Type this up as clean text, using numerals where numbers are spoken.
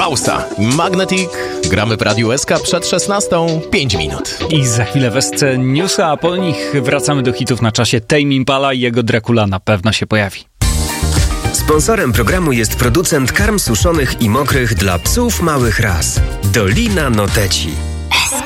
Pausa. Magnetic. Gramy w Radiu SK przed 16:00, 5 minut. I za chwilę w SC Newsa, a po nich wracamy do hitów na czasie. Tame Impala i jego Dracula na pewno się pojawi. Sponsorem programu jest producent karm suszonych i mokrych dla psów małych ras. Dolina Noteci.